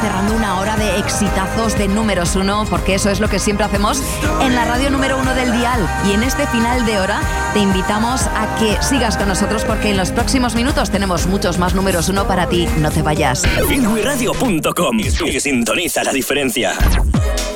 cerrando una hora de exitazos de números uno, porque eso es lo que siempre hacemos en la radio número uno del dial. Y en este final de hora te invitamos a que sigas con nosotros, porque en los próximos minutos tenemos muchos más números uno para ti. No te vayas. Inguiradio.com y sintoniza la diferencia.